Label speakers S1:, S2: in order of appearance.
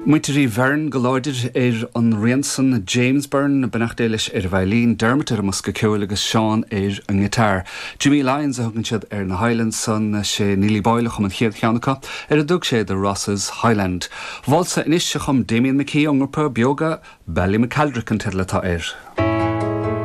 S1: Muiterí Vern goláidir an riansan James Byrne benachdéilis bhailín Dermot mus go ceol agus Seán an gitar. Jimmy Lyons a thugann siad na Highlands san sé nílí bailach an chéad cheannacha a dug sé de Ross's Highland. Bháilsa inis se chum Damien McKee angarpa bioga Belly McCaldrick an tedlatá